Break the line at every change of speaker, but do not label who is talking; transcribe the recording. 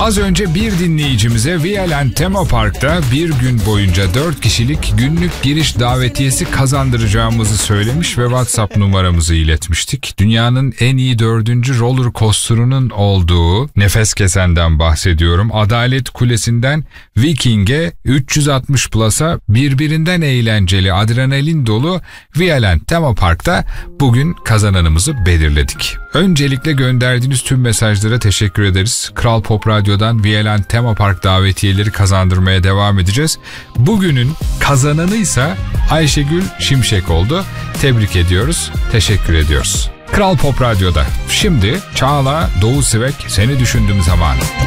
Az önce bir dinleyicimize Violent Tema Park'ta bir gün boyunca 4 kişilik günlük giriş davetiyesi kazandıracağımızı söylemiş ve WhatsApp numaramızı iletmiştik. Dünyanın en iyi 4. roller coaster'ının olduğu, nefes kesenden bahsediyorum, Adalet Kulesi'nden Viking'e 360 Plus'a birbirinden eğlenceli, adrenalin dolu Violent Tema Park'ta bugün kazananımızı belirledik. Öncelikle gönderdiğiniz tüm mesajlara teşekkür ederiz. Kral Pop Radyo'dan Violent Tema Park davetiyeleri kazandırmaya devam edeceğiz. Bugünün kazananıysa Ayşegül Şimşek oldu. Tebrik ediyoruz, teşekkür ediyoruz. Kral Pop Radyo'da şimdi Çağla Doğu Sivek, Seni Düşündüğüm Zaman.